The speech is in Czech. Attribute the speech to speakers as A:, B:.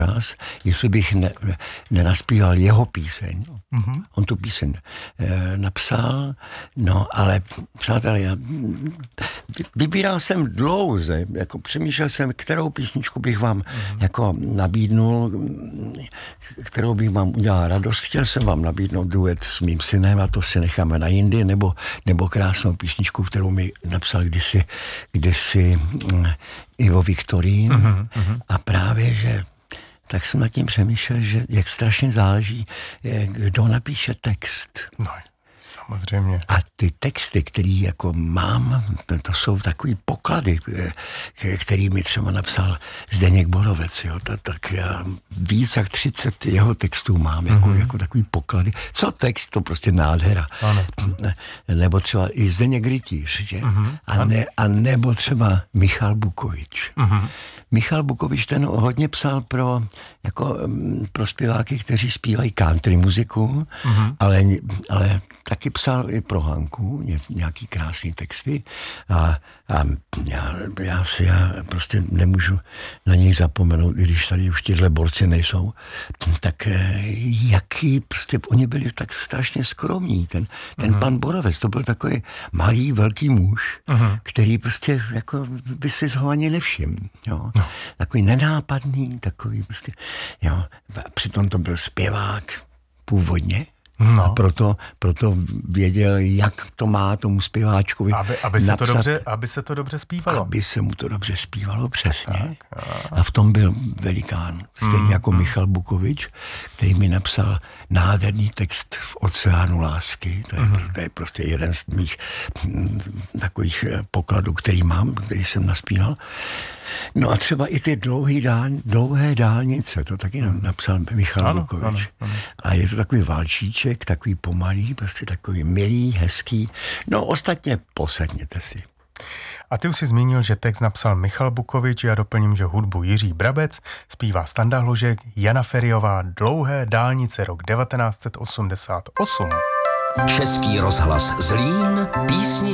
A: raz, jestli bych nenaspíval jeho píseň. On tu píseň napsal, no ale přátelé, já vybíral jsem dlouze, jako přemýšlel jsem, kterou písničku bych vám jako nabídnul, kterou bych vám udělal radost. Chtěl jsem vám nabídnout duet s mým synem a to si necháme na jindy, nebo krásnou písničku, kterou mi napsal kdysi Ivo Viktorín. A právě, že tak jsem nad tím přemýšlel, že jak strašně záleží, kdo napíše text.
B: No, samozřejmě.
A: A ty texty, který jako mám, to jsou takový poklady, který mi třeba napsal Zdeněk Borovec, jo, tak já víc jak 30 jeho textů mám, jako takový poklady. Co text, to prostě nádhera.
B: Ano.
A: Nebo třeba i Zdeněk Rytíř, že? A nebo třeba Michal Bukovič. Michal Bukovič ten hodně psal pro zpěváky, kteří zpívají country muziku, ale taky psal i pro Hanku nějaký krásný texty a já prostě nemůžu na něj zapomenout, i když tady už tyhle borci nejsou, tak jaký prostě oni byli tak strašně skromní. Ten pan Borovec, to byl takový malý, velký muž, který prostě jako by si ho ani nevšiml. Jo? No. Takový nenápadný, takový prostě, jo. A přitom to byl zpěvák původně. No. A proto věděl, jak to má tomu zpěváčkovi
B: aby se to dobře zpívalo.
A: Aby se mu to dobře zpívalo, přesně. A v tom byl velikán. Stejně jako Michal Bukovič, který mi napsal nádherný text V oceánu lásky. To je prostě jeden z mých takových pokladů, který jsem naspíval. No a třeba i ty dlouhé dálnice, to taky napsal Michal Bukovič. Ano. A je to takový valčíček, takový pomalý, prostě takový milý, hezký. No ostatně posedněte si.
B: A ty už jsi zmínil, že text napsal Michal Bukovič, já doplním, že hudbu Jiří Brabec, zpívá Standa Hložek, Jana Feriová, Dlouhé dálnice, rok 1988.
C: Český rozhlas Zlín, písni